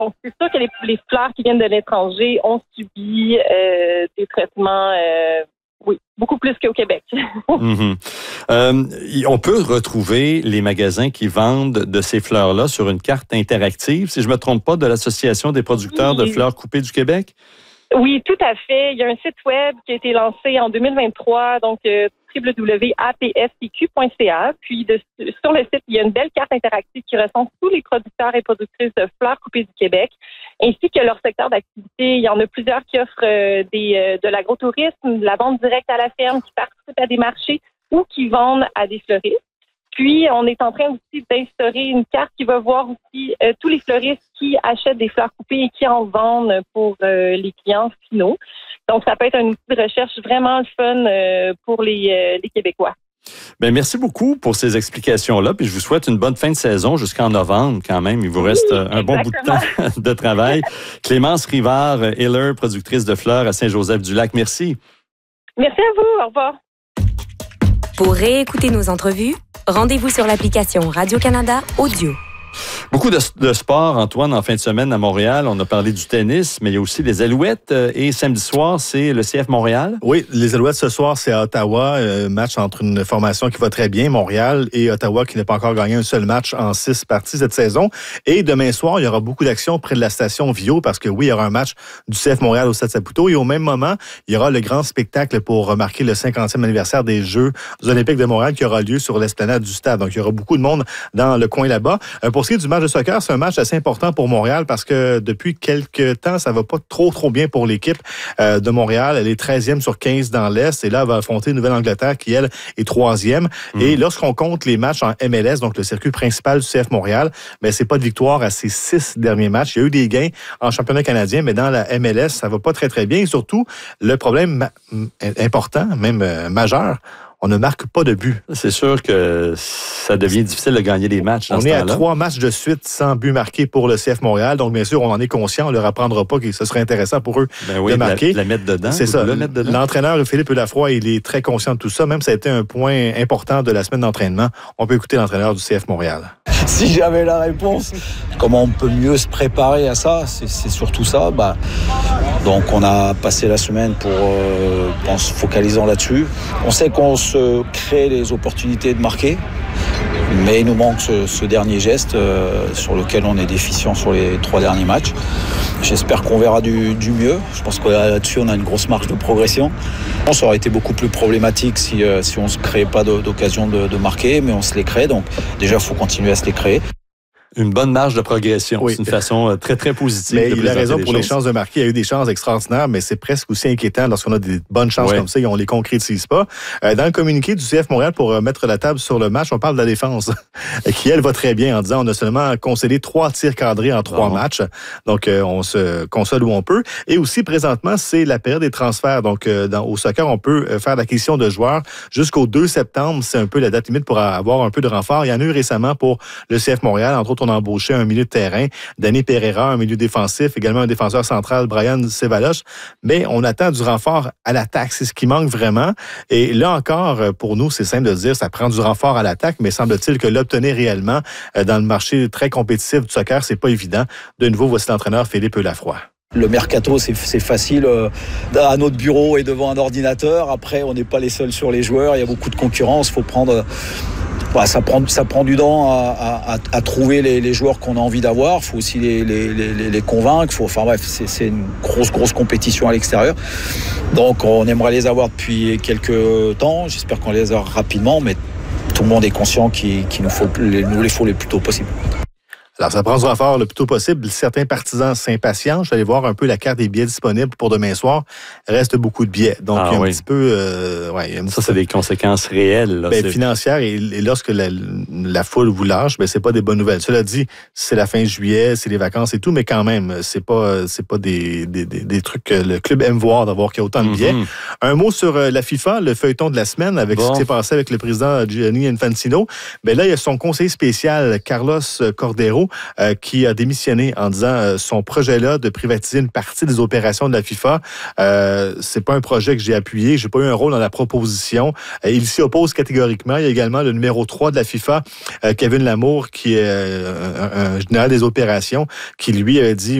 Donc, c'est sûr que les fleurs qui viennent de l'étranger ont subi des traitements, beaucoup plus qu'au Québec. On peut retrouver les magasins qui vendent de ces fleurs-là sur une carte interactive, si je ne me trompe pas, de l'Association des producteurs de fleurs coupées du Québec? Oui, tout à fait. Il y a un site web qui a été lancé en 2023, donc www.apscq.ca. Puis sur le site, il y a une belle carte interactive qui recense tous les producteurs et productrices de fleurs coupées du Québec, ainsi que leur secteur d'activité. Il y en a plusieurs qui offrent de l'agrotourisme, de la vente directe à la ferme, qui participent à des marchés ou qui vendent à des fleuristes. Puis, on est en train aussi d'instaurer une carte qui va voir aussi tous les fleuristes qui achètent des fleurs coupées et qui en vendent pour les clients finaux. Donc, ça peut être un outil de recherche vraiment le fun pour les Québécois. Bien, merci beaucoup pour ces explications-là. Puis, je vous souhaite une bonne fin de saison jusqu'en novembre quand même. Il vous reste un bon bout de temps de travail. Clémence Rivard-Hiller, productrice de fleurs à Saint-Joseph-du-Lac. Merci. Merci à vous. Au revoir. Pour réécouter nos entrevues, rendez-vous sur l'application Radio-Canada Audio. Beaucoup de sport, Antoine, en fin de semaine à Montréal. On a parlé du tennis, mais il y a aussi les Alouettes. Et samedi soir, c'est le CF Montréal. Oui, les Alouettes ce soir, c'est à Ottawa. Match entre une formation qui va très bien, Montréal, et Ottawa qui n'a pas encore gagné un seul match en 6 parties cette saison. Et demain soir, il y aura beaucoup d'actions près de la station Vio parce que oui, il y aura un match du CF Montréal au Stade Saputo. Et au même moment, il y aura le grand spectacle pour marquer le 50e anniversaire des Jeux olympiques de Montréal qui aura lieu sur l'esplanade du stade. Donc, il y aura beaucoup de monde dans le coin là-bas. Pour ce qui est du match de soccer, c'est un match assez important pour Montréal parce que depuis quelques temps, ça va pas trop bien pour l'équipe de Montréal. Elle est 13e sur 15 dans l'Est et là, elle va affronter Nouvelle-Angleterre qui, elle, est 3e. Et lorsqu'on compte les matchs en MLS, donc le circuit principal du CF Montréal, ben c'est pas de victoire à ces 6 derniers matchs. Il y a eu des gains en championnat canadien, mais dans la MLS, ça va pas très bien. Et surtout, le problème important, même majeur, on ne marque pas de but. C'est sûr que ça devient difficile de gagner des matchs dans ce temps-là. On est à 3 matchs de suite sans but marqué pour le CF Montréal. Donc, bien sûr, on en est conscient. On ne leur apprendra pas que ce serait intéressant pour eux de marquer. La mettre dedans. C'est ça. L'entraîneur Philippe Lafroy, il est très conscient de tout ça. Même ça a été un point important de la semaine d'entraînement. On peut écouter l'entraîneur du CF Montréal. Si j'avais la réponse, comment on peut mieux se préparer à ça, c'est surtout ça. Donc, on a passé la semaine en se focalisant là-dessus. On sait qu'on se crée les opportunités de marquer, mais il nous manque ce dernier geste sur lequel on est déficient sur les 3 derniers matchs. J'espère qu'on verra du mieux. Je pense que là-dessus, on a une grosse marge de progression. Ça aurait été beaucoup plus problématique si on ne se créait pas d'occasion de marquer, mais on se les crée. Donc déjà, il faut continuer à se les créer. Une bonne marge de progression. Oui. C'est une façon très, très positive mais de il a raison pour les chances de marquer. Il y a eu des chances extraordinaires, mais c'est presque aussi inquiétant lorsqu'on a des bonnes chances comme ça et on les concrétise pas. Dans le communiqué du CF Montréal, pour mettre la table sur le match, on parle de la défense, qui, elle, va très bien en disant on a seulement concédé 3 tirs cadrés en 3 matchs. Donc, on se console où on peut. Et aussi, présentement, c'est la période des transferts. Donc, au soccer, on peut faire l'acquisition de joueurs jusqu'au 2 septembre. C'est un peu la date limite pour avoir un peu de renfort. Il y en a eu récemment pour le CF Montréal. Entre autres, on a embauché un milieu de terrain, Danny Pereira, un milieu défensif, également un défenseur central, Brian Cevalos. Mais on attend du renfort à l'attaque. C'est ce qui manque vraiment. Et là encore, pour nous, c'est simple de dire, ça prend du renfort à l'attaque, mais semble-t-il que l'obtenir réellement dans le marché très compétitif du soccer, c'est pas évident. De nouveau, voici l'entraîneur Philippe Lafroy. Le mercato, c'est facile à notre bureau et devant un ordinateur. Après, on n'est pas les seuls sur les joueurs. Il y a beaucoup de concurrence. Il faut prendre... Ça prend du temps à trouver les joueurs qu'on a envie d'avoir. Il faut aussi les convaincre. C'est une grosse compétition à l'extérieur. Donc, on aimerait les avoir depuis quelques temps. J'espère qu'on les aura rapidement, mais tout le monde est conscient qu'il nous les faut le plus tôt possible. Alors, ça prend du renfort le plus tôt possible. Certains partisans s'impatientent. Je suis allé voir un peu la carte des billets disponibles pour demain soir. Il reste beaucoup de billets. Donc, il y a un petit peu... ça, c'est des conséquences réelles. Là, financières. Et lorsque la foule vous lâche, c'est pas des bonnes nouvelles. Cela dit, c'est la fin juillet, c'est les vacances et tout, mais quand même, c'est pas des trucs que le club aime voir, d'avoir qu'il y a autant de billets. Un mot sur la FIFA, le feuilleton de la semaine, avec ce qui s'est passé avec le président Gianni Infantino. Là, il y a son conseiller spécial, Carlos Cordero, qui a démissionné en disant son projet-là de privatiser une partie des opérations de la FIFA, c'est pas un projet que j'ai appuyé, j'ai pas eu un rôle dans la proposition. Il s'y oppose catégoriquement. Il y a également le numéro 3 de la FIFA, Kevin Lamour, qui est un général des opérations, qui lui a dit